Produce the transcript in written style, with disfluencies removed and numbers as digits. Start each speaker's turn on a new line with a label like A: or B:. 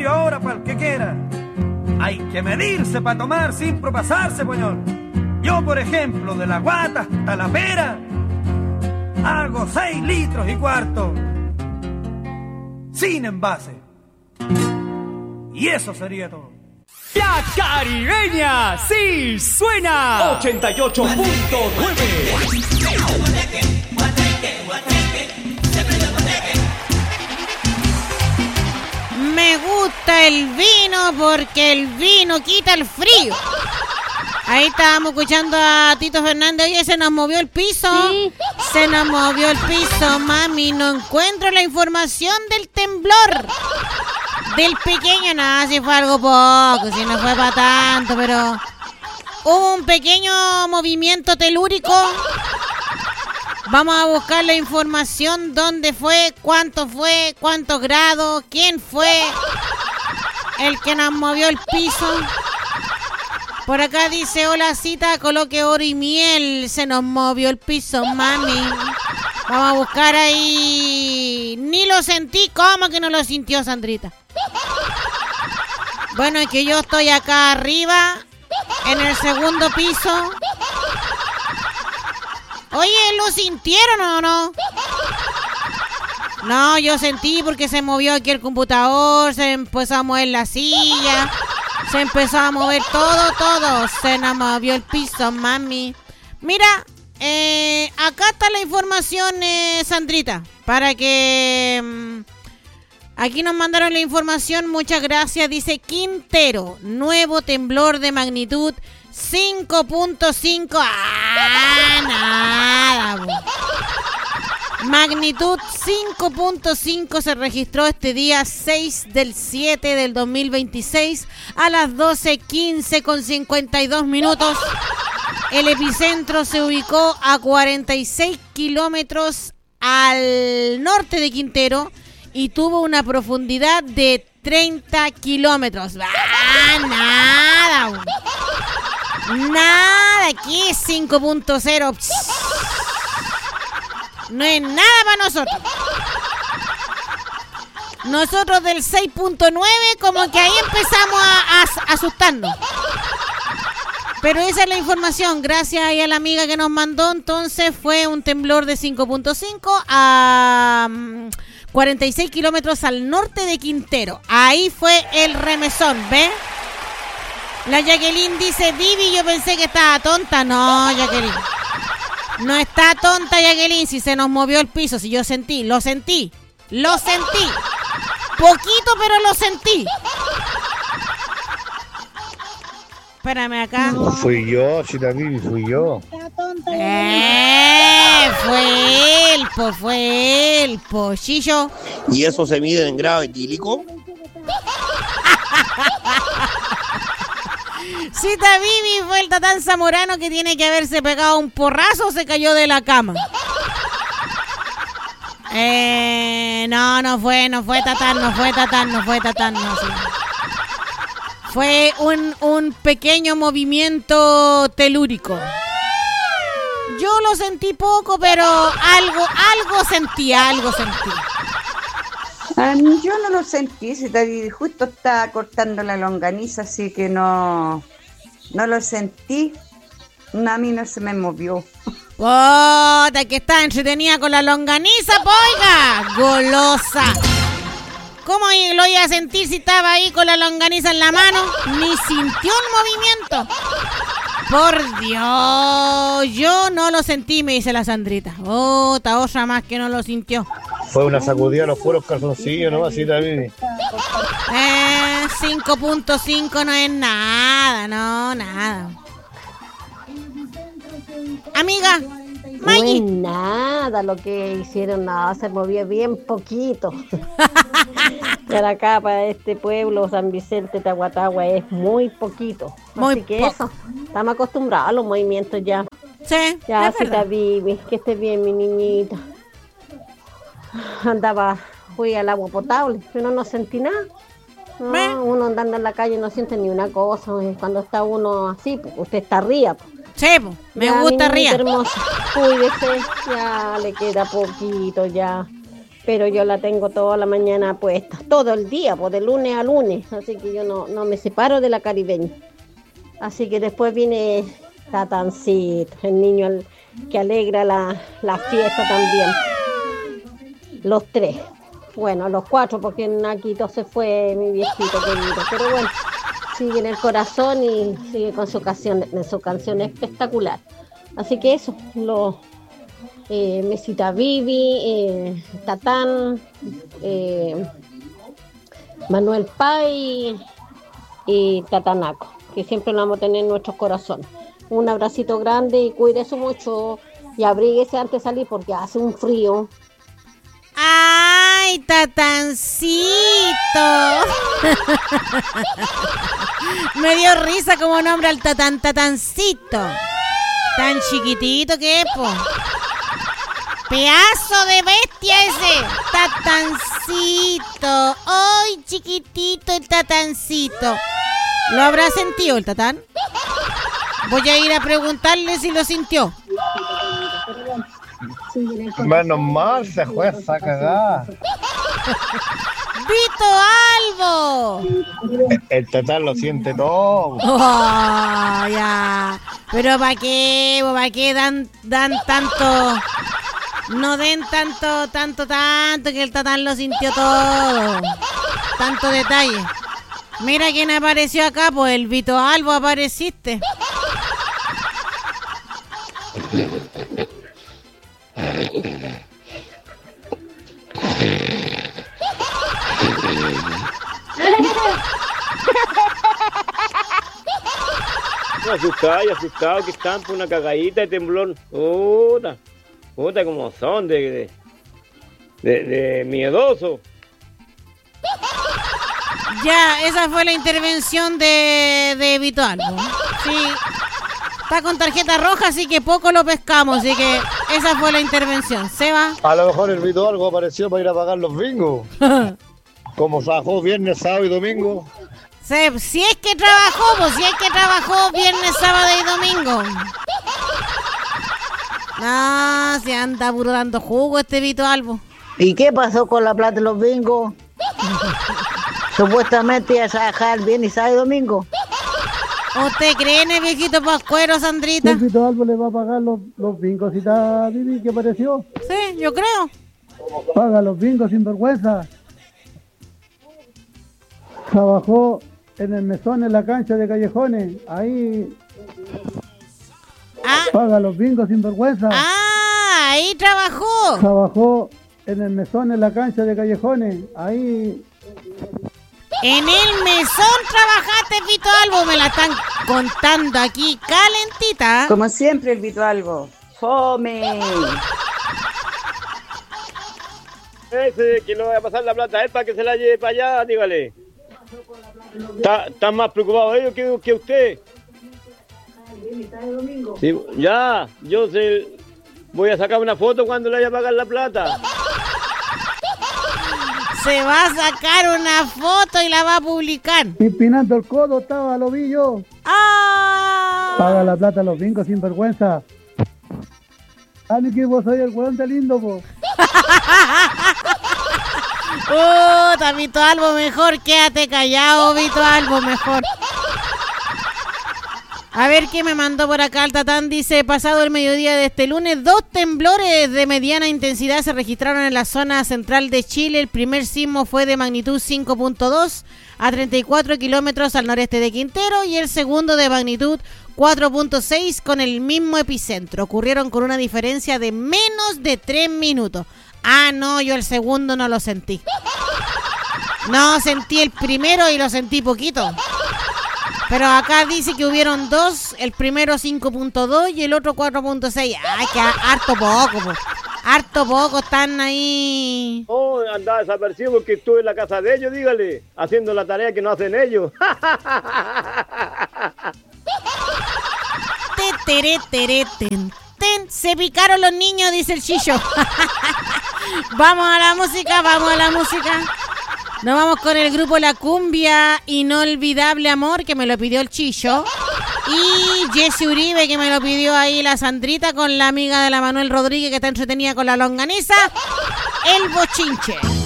A: ahora para el que quiera. Hay que medirse para tomar sin propasarse, poñón. Yo, por ejemplo, de la guata hasta la pera, hago 6 litros y cuarto. Sin envase. Y eso sería todo.
B: La Caribeña sí suena 88.9.
C: Me gusta el vino porque el vino quita el frío. Ahí estábamos escuchando a Tito Fernández. Oye, se nos movió el piso. Sí. Se nos movió el piso, mami. No encuentro la información del temblor. Del pequeño, nada, si fue algo poco, si no fue para tanto, pero hubo un pequeño movimiento telúrico. Vamos a buscar la información, dónde fue, cuántos grados, quién fue el que nos movió el piso. Por acá dice, hola cita, coloque oro y miel, se nos movió el piso, mami. Vamos a buscar ahí. Ni lo sentí, ¿cómo que no lo sintió, Sandrita? Bueno, es que yo estoy acá arriba, en el segundo piso. Oye, ¿lo sintieron o no? No, yo sentí porque se movió aquí el computador, se empezó a mover la silla, se empezó a mover todo, se nos movió el piso, mami. Mira, acá está la información, Sandrita, para que... aquí nos mandaron la información, muchas gracias. Dice Quintero, nuevo temblor de magnitud 5.5. Nada. Magnitud 5.5 se registró este día 6 del 7 del 2026 a las 12:15 con 52 minutos. El epicentro se ubicó a 46 kilómetros al norte de Quintero y tuvo una profundidad de 30 kilómetros. Nada. Nada, aquí es 5.0. No es nada para nosotros. Nosotros del 6.9 como que ahí empezamos a asustarnos. Pero esa es la información, gracias a la amiga que nos mandó. Entonces fue un temblor de 5.5 a 46 kilómetros al norte de Quintero. Ahí fue el remesón, ¿ves? La Jacqueline dice, Vivi, yo pensé que estaba tonta. No, Jacqueline. No está tonta, Jacqueline, si se nos movió el piso, si yo sentí, lo sentí. Poquito, pero lo sentí. Espérame acá.
D: No fui yo, si Vivi, fui yo.
C: Fue el Chillo.
E: ¿Y eso se mide en grado etílico?
C: Cita Vivi fue el Tatán Zamorano que tiene que haberse pegado un porrazo o se cayó de la cama. No fue Tatán, no. Sí. Fue un pequeño movimiento telúrico. Yo lo sentí poco, pero algo sentí.
F: Yo no lo sentí, justo estaba cortando la longaniza, así que no lo sentí. A mí no se me movió.
C: ¡Puta, que está entretenida con la longaniza, oiga! ¡Golosa! ¿Cómo lo iba a sentir si estaba ahí con la longaniza en la mano? Ni sintió el movimiento. Por Dios, yo no lo sentí, me dice la Sandrita. Otra más que no lo sintió.
D: Fue una sacudida a los puros calzoncillos, ¿no? Así también.
C: 5.5 no es nada, nada. Amiga, Maggie.
G: No es nada lo que hicieron, nada, se movió bien poquito. Para acá, para este pueblo, San Vicente, Tahuatahua, es muy poquito. Así que eso, estamos acostumbrados a los movimientos ya.
C: Sí,
G: ya, Cita Vivi, que esté bien, mi niñita. Fui al agua potable, pero no sentí nada. No, uno andando en la calle no siente ni una cosa. Cuando está uno así, pues, usted está arriba.
C: Sí, pues, me gusta arriba.
G: Hermosa, cuídese, ya le queda poquito ya. pero yo la tengo toda la mañana puesta, todo el día, pues de lunes a lunes, así que yo no me separo de la caribeña. Así que después viene Tatancito, el niño que alegra la fiesta también. Los 3, bueno, los 4 porque Naquito se fue, mi viejito querido, pero bueno, sigue en el corazón y sigue con su canción espectacular. Así que eso, Mesita Vivi, Tatán, Manuel Pay y Tatanaco, que siempre lo vamos a tener en nuestros corazones. Un abracito grande y cuídese mucho y abríguese antes de salir porque hace un frío.
C: ¡Ay, Tatancito! Me dio risa como nombra al Tatancito. Tan chiquitito que es, po. Pedazo de bestia ese, Tatancito. ¡Ay, chiquitito el Tatancito! ¿Lo habrá sentido el Tatán? Voy a ir a preguntarle si lo sintió.
D: Menos mal, se fue esa cagada.
C: ¡Vito Albo!
D: El Tatán lo siente todo.
C: Oh, ya. Pero ¿para qué? ¿Para qué dan tanto? No den tanto que el Tatán lo sintió todo. Tanto detalle. Mira quién apareció acá, pues el Vito Albo apareciste.
E: Asustado que están por una cagadita de temblor. Puta, como son de miedoso.
C: Ya, esa fue la intervención de Vito Albo. Sí, está con tarjeta roja, así que poco lo pescamos, así que esa fue la intervención. ¿Seba?
D: A lo mejor el Vito algo apareció para ir a pagar los bingos. Como trabajó viernes, sábado y domingo.
C: Si es que trabajó viernes, sábado y domingo. No, se anda puro dando jugo este Vito Albo.
H: ¿Y qué pasó con la plata de los bingos? Supuestamente iba a trabajar viernes, sábado y domingo.
C: ¿Usted cree en el viejito pascuero, Sandrita?
I: El Vito Albo le va a pagar los bingos. ¿Y está Vivi? ¿Qué apareció?
C: Sí, yo creo.
I: Paga los bingos sin vergüenza. Trabajó en el mesón, en la cancha de Callejones. Ahí. Paga los bingos sin vergüenza.
C: Ahí trabajó.
I: Trabajó en el mesón, en la cancha de Callejones. Ahí.
C: En el mesón trabajaste, Vito Albo. Me la están contando aquí calentita.
F: Como siempre, el Vito Albo. ¡Fome!
E: Ese que no va a pasar la plata a él para que se la lleve para allá, dígale. Están más preocupados ellos que usted. Sí, ya, voy a sacar una foto cuando le vaya a pagar la plata.
C: Se va a sacar una foto y la va a publicar.
I: Empinando el codo estaba, lo vi yo. Paga la plata a los bingos sin vergüenza. Ni que vos soy el weón de lindo, po.
C: Vito Albo, mejor quédate callado, Vito Albo, mejor. A ver qué me mandó por acá el Tatán. Dice, pasado el mediodía de este lunes, 2 temblores de mediana intensidad se registraron en la zona central de Chile. El primer sismo fue de magnitud 5.2 a 34 kilómetros al noreste de Quintero y el segundo de magnitud 4.6 con el mismo epicentro. Ocurrieron con una diferencia de menos de 3 minutos. No, yo el segundo no lo sentí. No, sentí el primero y lo sentí poquito. Pero acá dice que hubieron 2, el primero 5.2 y el otro 4.6. Ay, que harto poco, po. Harto poco, están ahí.
E: Andaba desapercibido porque estuve en la casa de ellos, dígale, haciendo la tarea que no hacen ellos.
C: Se picaron los niños, dice el Chillo. Vamos a la música. Nos vamos con el grupo La Cumbia, Inolvidable Amor, que me lo pidió el Chillo. Y Jesse Uribe, que me lo pidió ahí la Sandrita, con la amiga de la Manuel Rodríguez, que está entretenida con la longaniza. el bochinche.